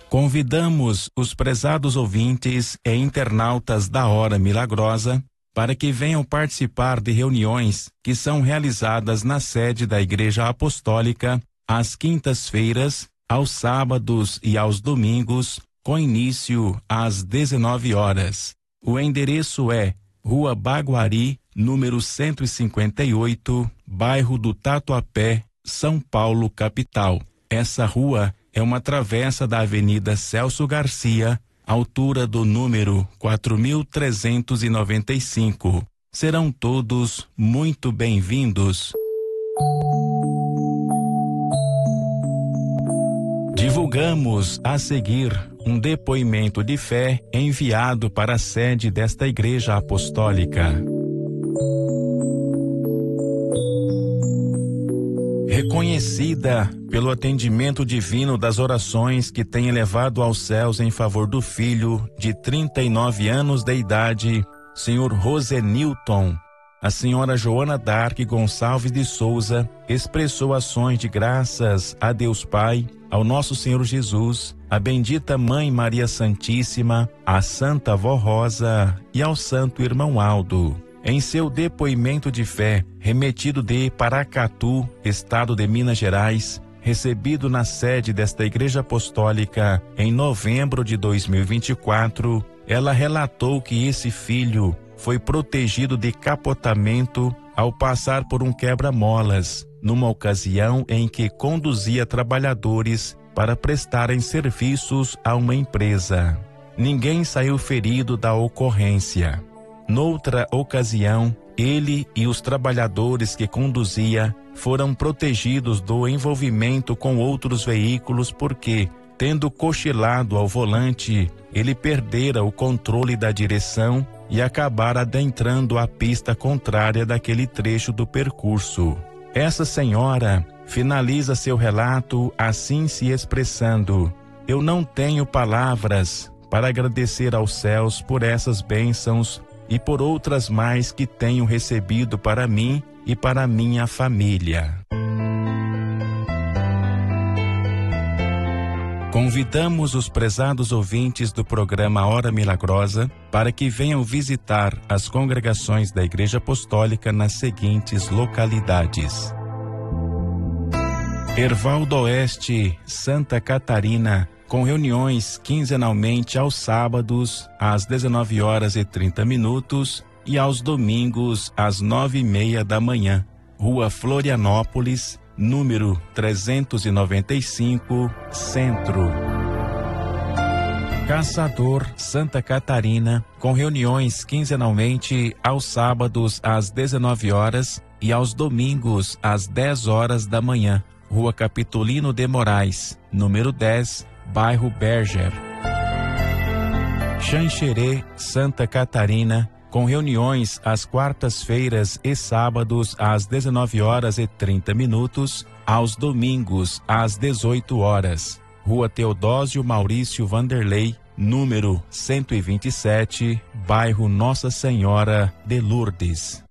Convidamos os prezados ouvintes e internautas da Hora Milagrosa para que venham participar de reuniões que são realizadas na sede da Igreja Apostólica às quintas-feiras, aos sábados e aos domingos, com início às 19 horas. O endereço é Rua Baguari, número 158, bairro do Tatuapé, São Paulo, capital. Essa rua é uma travessa da Avenida Celso Garcia, altura do número 4395. Serão todos muito bem-vindos. Divulgamos a seguir um depoimento de fé enviado para a sede desta Igreja Apostólica. Reconhecida pelo atendimento divino das orações que tem elevado aos céus em favor do filho de 39 anos de idade, Sr. Rosenilton, a senhora Joana Dark Gonçalves de Souza expressou ações de graças a Deus Pai, ao nosso Senhor Jesus, à bendita Mãe Maria Santíssima, à Santa Vó Rosa e ao Santo Irmão Aldo. Em seu depoimento de fé, remetido de Paracatu, estado de Minas Gerais, recebido na sede desta Igreja Apostólica em novembro de 2024, ela relatou que esse filho foi protegido de capotamento ao passar por um quebra-molas, numa ocasião em que conduzia trabalhadores para prestarem serviços a uma empresa. Ninguém saiu ferido da ocorrência. Noutra ocasião, ele e os trabalhadores que conduzia foram protegidos do envolvimento com outros veículos porque, tendo cochilado ao volante, ele perdera o controle da direção e acabara adentrando a pista contrária daquele trecho do percurso. Essa senhora finaliza seu relato assim se expressando: eu não tenho palavras para agradecer aos céus por essas bênçãos e por outras mais que tenho recebido para mim e para minha família. Convidamos os prezados ouvintes do programa Hora Milagrosa para que venham visitar as congregações da Igreja Apostólica nas seguintes localidades: Herval do Oeste, Santa Catarina, com reuniões quinzenalmente aos sábados, às 19h30 e aos domingos, às 9h30 da manhã. Rua Florianópolis, número 395, Centro. Caçador, Santa Catarina, com reuniões quinzenalmente aos sábados, às 19h e aos domingos, às 10h da manhã. Rua Capitolino de Moraes, número 10, bairro Berger. Xanxerê, Santa Catarina, com reuniões às quartas-feiras e sábados às 19h30, aos domingos às 18h. Rua Teodósio Maurício Vanderlei, número 127, bairro Nossa Senhora de Lourdes.